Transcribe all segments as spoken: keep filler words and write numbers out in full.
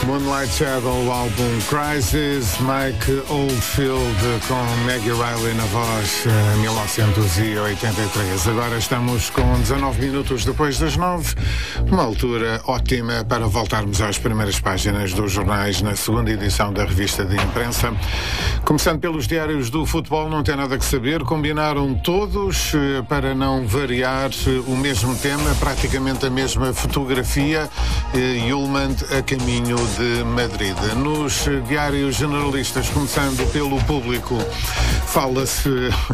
Moonlight Shadow, álbum Crisis, Mike Oldfield com Maggie Riley na voz, mil novecentos e oitenta e três. Agora estamos com dezanove minutos depois das nove, uma altura ótima para voltarmos às primeiras páginas dos jornais na segunda edição da revista de imprensa. Começando pelos diários do futebol, não tem nada que saber, combinaram todos para não variar o mesmo tema, praticamente a mesma fotografia, Yulman a caminho de Madrid. Nos diários generalistas, começando pelo Público, fala-se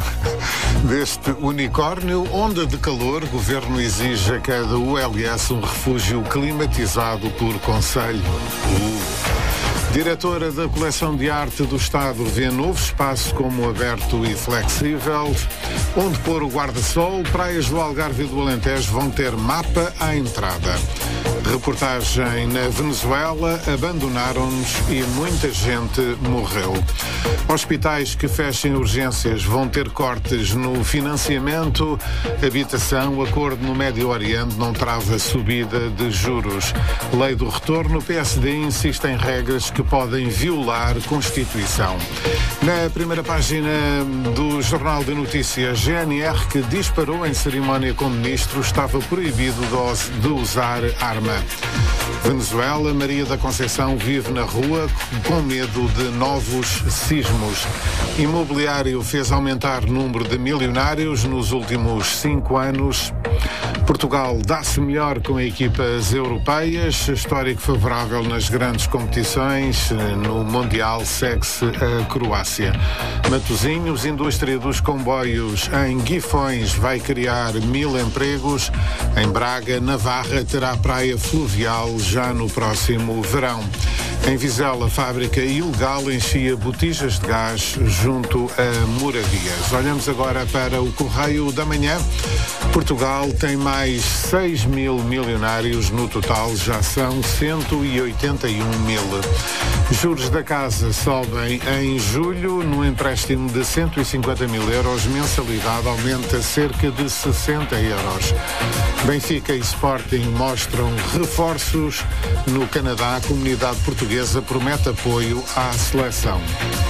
deste unicórnio, onda de calor, governo exige a cada U L S um refúgio climatizado por conselho. Uh. Diretora da Coleção de Arte do Estado vê novo espaço como aberto e flexível. Onde pôr o guarda-sol, praias do Algarve e do Alentejo vão ter mapa à entrada. Reportagem na Venezuela, abandonaram-nos e muita gente morreu. Hospitais que fechem urgências vão ter cortes no financiamento. Habitação, acordo no Médio Oriente não trava subida de juros. Lei do retorno, P S D insiste em regras que podem violar Constituição. Na primeira página do Jornal de Notícias, G N R que disparou em cerimónia com ministro estava proibido de usar arma. Venezuela, Maria da Conceição vive na rua com medo de novos sismos. Imobiliário fez aumentar o número de milionários nos últimos cinco anos. Portugal dá-se melhor com equipas europeias, histórico favorável nas grandes competições, no Mundial segue-se a Croácia. Matosinhos, indústria dos comboios em Guifões vai criar mil empregos. Em Braga, Navarra terá praia fluvial já no próximo verão. Em Vizela, fábrica ilegal enchia botijas de gás junto a moradias. Olhamos agora para o Correio da Manhã. Portugal tem mais seis mil milionários, no total já são cento e oitenta e um mil. Juros da casa sobem em julho, no empréstimo de cento e cinquenta mil euros, mensalidade aumenta cerca de sessenta euros. Benfica e Sporting mostram reforços. No Canadá, a comunidade portuguesa promete apoio à seleção.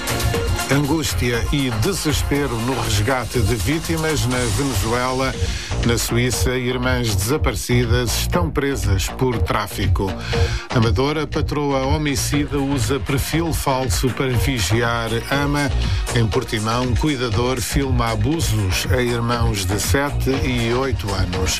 Angústia e desespero no resgate de vítimas na Venezuela. Na Suíça, irmãs desaparecidas estão presas por tráfico. Amadora, patroa homicida, usa perfil falso para vigiar ama. Em Portimão, cuidador filma abusos a irmãos de sete e oito anos.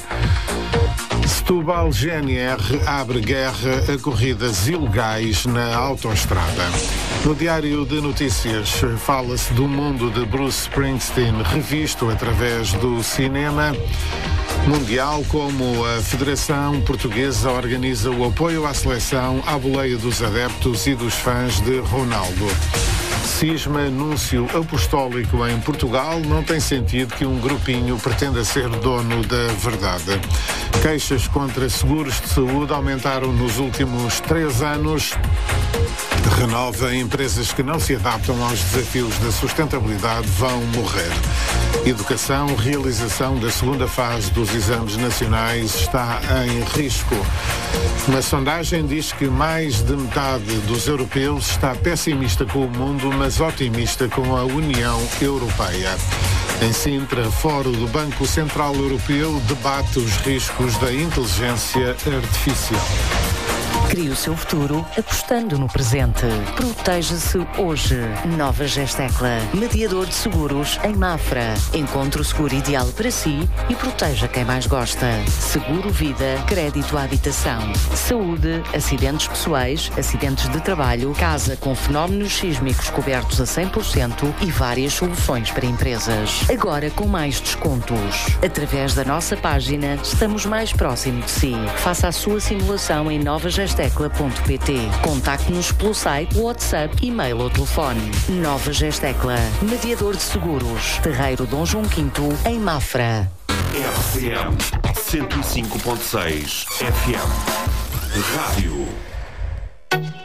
Setúbal, G N R abre guerra a corridas ilegais na autoestrada. No Diário de Notícias fala-se do mundo de Bruce Springsteen revisto através do cinema. Mundial, como a Federação Portuguesa organiza o apoio à seleção à boleia dos adeptos e dos fãs de Ronaldo. Cisma, anúncio apostólico em Portugal, não tem sentido que um grupinho pretenda ser dono da verdade. Queixas contra seguros de saúde aumentaram nos últimos três anos. Renova, empresas que não se adaptam aos desafios da sustentabilidade vão morrer. Educação, realização da segunda fase dos exames nacionais está em risco. Uma sondagem diz que mais de metade dos europeus está pessimista com o mundo, mas otimista com a União Europeia. Em Sintra, Fórum do Banco Central Europeu debate os riscos da inteligência artificial. Crie o seu futuro apostando no presente. Proteja-se hoje. Nova Gestecla, mediador de seguros em Mafra. Encontre o seguro ideal para si e proteja quem mais gosta. Seguro vida, crédito à habitação, saúde, acidentes pessoais, acidentes de trabalho, casa com fenómenos sísmicos cobertos a cem por cento e várias soluções para empresas. Agora com mais descontos. Através da nossa página, estamos mais próximo de si. Faça a sua simulação em nova gestecla ponto pt. Contacte-nos pelo site, WhatsApp, e-mail ou telefone. Nova Gestecla, mediador de seguros. Terreiro Dom João quinto, em Mafra. R C M cento e cinco ponto seis F M. Rádio.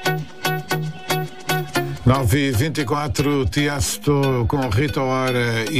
nove e vinte e quatro, Tiesto com Rita Ora e